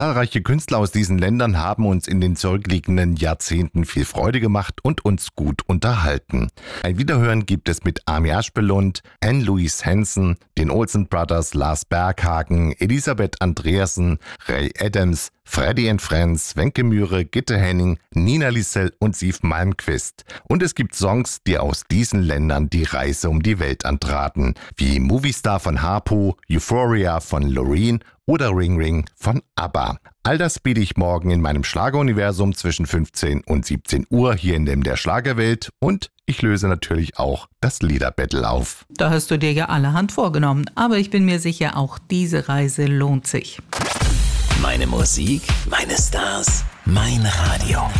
Zahlreiche Künstler aus diesen Ländern haben uns in den zurückliegenden Jahrzehnten viel Freude gemacht und uns gut unterhalten. Ein Wiederhören gibt es mit Ami Aspelund, Anne-Louise Hansen, den Olsen Brothers, Lars Berghagen, Elisabeth Andreasen, Ray Adams, Freddy and Friends, Wenke Mühre, Gitte Henning, Nina Lissell und Siv Malmquist. Und es gibt Songs, die aus diesen Ländern die Reise um die Welt antraten, wie Movie Star von Harpo, Euphoria von Loreen oder Ring Ring von ABBA. All das biete ich morgen in meinem Schlageruniversum zwischen 15 und 17 Uhr hier in dem der Schlagerwelt und ich löse natürlich auch das Liederbattle auf. Da hast du dir ja allerhand vorgenommen, aber ich bin mir sicher, auch diese Reise lohnt sich. Meine Musik, meine Stars, mein Radio.